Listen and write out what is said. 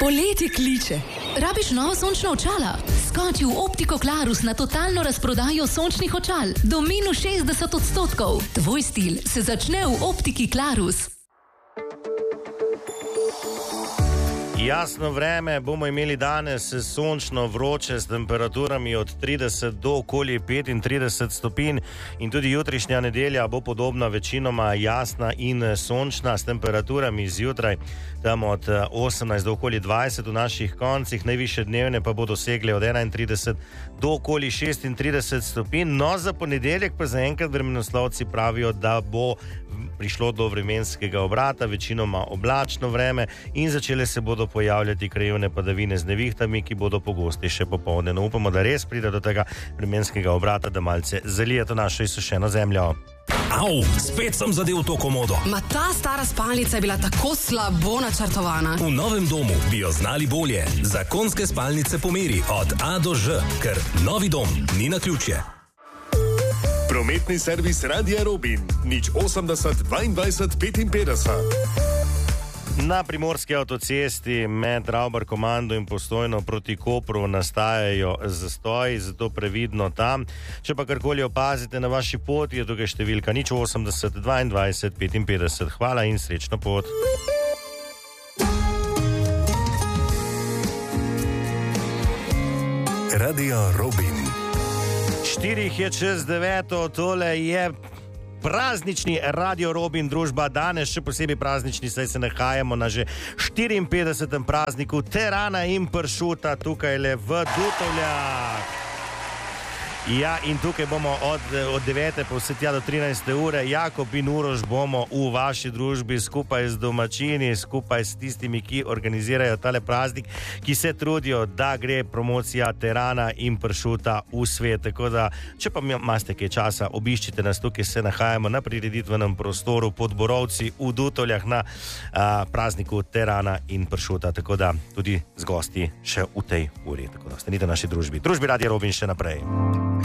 Poletje kliče. Rabiš novo sončno očala? Skoči v Optiko Klarus na totalno razprodajo sončnih očal. Do minus 60%. Tvoj stil se začne v Optiki Klarus. Jasno vreme bomo imeli danes, sončno, vroče, s temperaturami od 30 do okoli 35 stopinj in tudi jutrišnja nedelja bo podobna, večinoma jasna in sončna, s temperaturami zjutraj tam od 18 do okoli 20 v naših koncih, najvišje dnevne pa bodo dosegle od 31 do okoli 36 stopinj. No, za ponedeljek pa zaenkrat vremenoslovci pravijo, da bo prišlo do vremenskega obrata, večinoma oblačno vreme in začele se bodo pojavljati krajevne padavine z nevihtami, ki bodo pogostejše popoldne. No, upamo, da res pride do tega vremenskega obrata, da malce zalije to našo izsušeno zemljo. Au, spet sem zadel to komodo. Ma ta stara spalnica je bila tako slabo načrtovana. V novem domu bi jo znali bolje. Zakonske spalnice po meri od A do Ž, ker novi dom ni naključje. Prometni servis Radia Robin, 080 22 55. Na primorski avtocesti med Ravbar-Komando in Postojno proti Kopru nastajajo zastoji, zato previdno tam. Če pa karkoli opazite na vaši poti, je tukaj številka 080 22 55. Hvala in srečno pot. Radio Robin. 8:04, tole je praznični Radio Robin družba, danes še posebej praznični, saj se nahajamo na že 54. prazniku terana in pršuta tukaj le v Dutovljah. Ja, in tukaj bomo od 9. pa vse tja do 13. ure, Jakob in Uroš bomo v vaši družbi skupaj z domačini, skupaj s tistimi, ki organizirajo tale praznik, ki se trudijo, da gre promocija terana in pršuta v svet. Tako da, če pa imate kaj časa, obiščite nas, tukaj se nahajamo na prireditvenem prostoru pod Borovci v Dutovljah na prazniku terana in pršuta, tako da tudi z gosti še v tej uri. Tako da ostanite v naši družbi. Družbi Radio Robin še naprej.